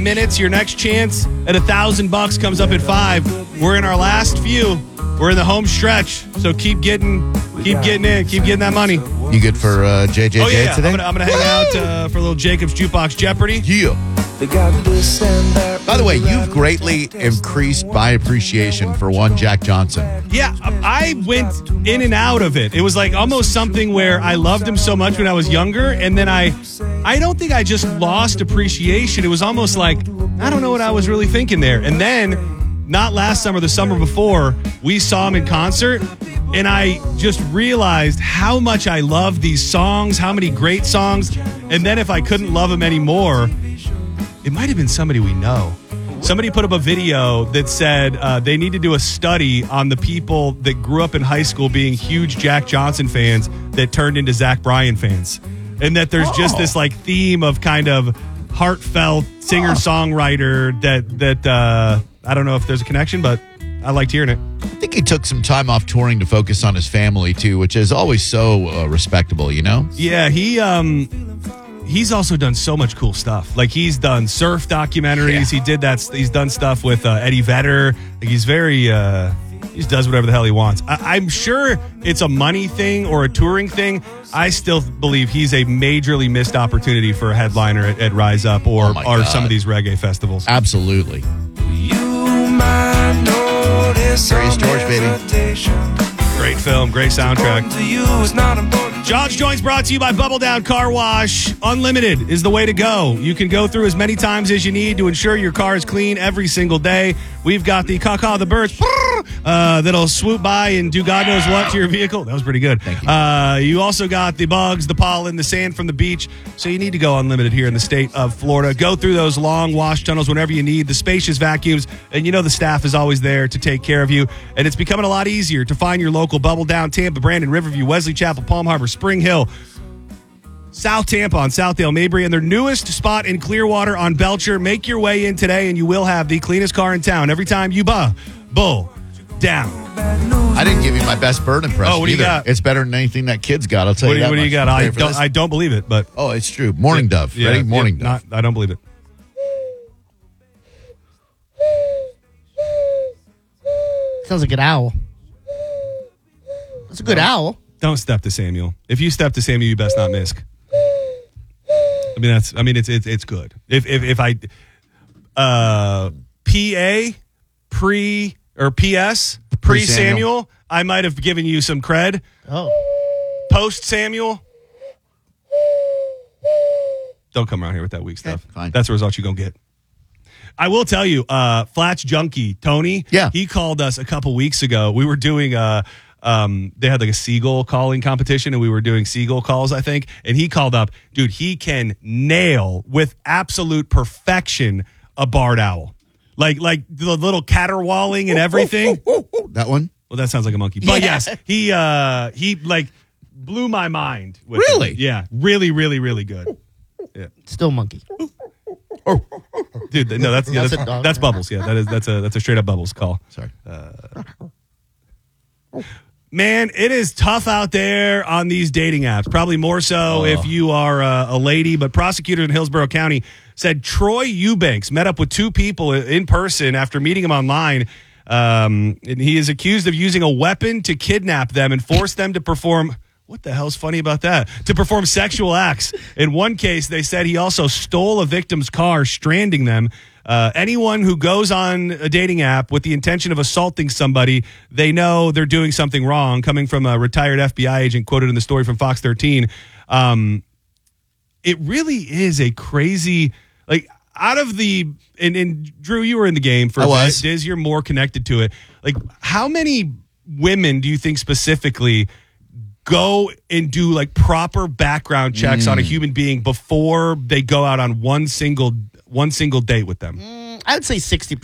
minutes. Your next chance at $1,000 comes up at 5. We're in our last few. We're in the home stretch, so keep getting in, keep getting that money. You good for JJJ today? I'm gonna hang out for a little Jacob's Jukebox Jeopardy. Yeah. By the way, you've greatly increased my appreciation for one Jack Johnson. Yeah, I went in and out of it. It was like almost something where I loved him so much when I was younger, and then I don't think I just lost appreciation. It was almost like, I don't know what I was really thinking there. And then, not last summer, the summer before, we saw him in concert, and I just realized how much I love these songs, how many great songs. And then if I couldn't love him anymore, it might have been somebody we know. Somebody put up a video that said they need to do a study on the people that grew up in high school being huge Jack Johnson fans that turned into Zach Bryan fans. And that there's just this like theme of kind of heartfelt singer-songwriter that I don't know if there's a connection, but I liked hearing it. I think he took some time off touring to focus on his family, too, which is always so respectable, you know? Yeah, he's also done so much cool stuff. Like, he's done surf documentaries. Yeah. He's done stuff with Eddie Vedder. Like, he's very... he just does whatever the hell he wants. I'm sure it's a money thing or a touring thing. I still believe he's a majorly missed opportunity for a headliner at Rise Up or some of these reggae festivals. Absolutely. Curious George, baby. Great film, great soundtrack. John's Joints brought to you by Bubble Down Car Wash. Unlimited is the way to go. You can go through as many times as you need to ensure your car is clean every single day. We've got the caw the birds that'll swoop by and do God knows what to your vehicle. That was pretty good. Thank you. You also got the bugs, the pollen, the sand from the beach. So you need to go unlimited here in the state of Florida. Go through those long wash tunnels whenever you need, the spacious vacuums, and you know the staff is always there to take care of you. And it's becoming a lot easier to find your local Bubble Down, Tampa, Brandon, Riverview, Wesley Chapel, Palm Harbor, Spring Hill, South Tampa on Southdale, Mabry, and their newest spot in Clearwater on Belcher. Make your way in today, and you will have the cleanest car in town every time you Bull Down. I didn't give you my best bird impression. Oh, what do you got? It's better than anything that kid's got. I'll tell you that. What do you got? I don't believe it, but it's true. Morning dove. Ready? Morning dove. I don't believe it. Sounds like an owl. That's a good owl. Don't step to Samuel. If you step to Samuel, you best not miss. It's good. If I PA pre or PS pre Samuel, I might have given you some cred. Oh. Post Samuel, don't come around here with that weak stuff. Fine. That's the result you're gonna get. I will tell you, Flats Junkie Tony. Yeah. He called us a couple weeks ago. We were doing they had like a seagull calling competition, and we were doing seagull calls, I think. And he called up, dude. He can nail with absolute perfection a barred owl, like the little caterwauling and everything. That one. Well, that sounds like a monkey, but yes, he like blew my mind. With Really? it. Yeah, really, really, really good. Yeah, Still monkey. dude. No, that's Bubbles. Yeah, that's a straight up Bubbles call. Sorry. Man, it is tough out there on these dating apps. Probably more so if you are a lady. But prosecutors in Hillsborough County said Troy Eubanks met up with two people in person after meeting him online. And he is accused of using a weapon to kidnap them and force them to perform. What the hell's funny about that? To perform sexual acts. In one case, they said he also stole a victim's car, stranding them. Anyone who goes on a dating app with the intention of assaulting somebody, they know they're doing something wrong. Coming from a retired FBI agent quoted in the story from Fox 13. It really is a crazy, like, out of the, and Drew, you were in the game for a bit. Diz, you're more connected to it. Like, how many women do you think specifically go and do like proper background checks on a human being before they go out on one single date with them? I would say 60%.